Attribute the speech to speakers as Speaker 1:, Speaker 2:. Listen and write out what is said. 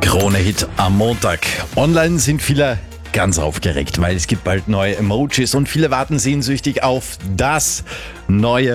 Speaker 1: Krone-Hit am Montag. Online sind viele ganz aufgeregt, weil es gibt bald neue Emojis und viele warten sehnsüchtig auf das neue